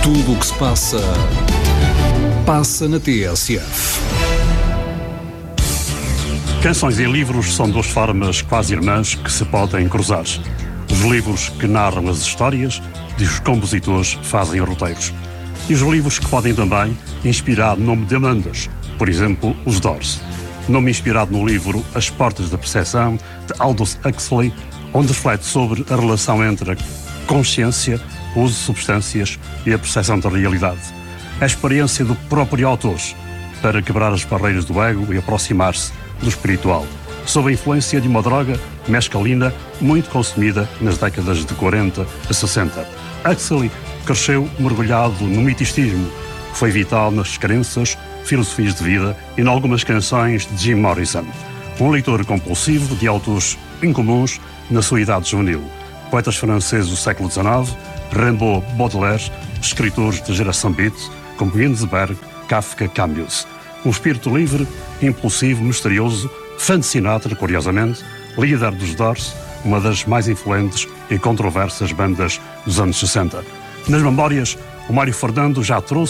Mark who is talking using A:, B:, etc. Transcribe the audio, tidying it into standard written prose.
A: Tudo o que se passa, passa na TSF.
B: Canções e livros são duas formas quase irmãs que se podem cruzar. Os livros que narram as histórias e os compositores fazem roteiros. E os livros que podem também inspirar nome de bandas, por exemplo, os Doors. Nome inspirado no livro As Portas da Percepção, de Aldous Huxley, onde reflete sobre a relação entre a consciência, o uso de substâncias e a percepção da realidade. A experiência do próprio autor para quebrar as barreiras do ego e aproximar-se do espiritual, sob a influência de uma droga, mescalina, muito consumida nas décadas de 40 a 60. Huxley cresceu mergulhado no miticismo, que foi vital nas crenças, filosofias de vida e em algumas canções de Jim Morrison. Um leitor compulsivo de autores incomuns na sua idade juvenil. Poetas franceses do século XIX, Rimbaud, Baudelaire, escritores da geração Beat, como Ginsberg, Kafka, Camus. Um espírito livre, impulsivo, misterioso, fã de Sinatra, curiosamente, líder dos Doors, uma das mais influentes e controversas bandas dos anos 60. Nas memórias, o Mário Fernando já trouxe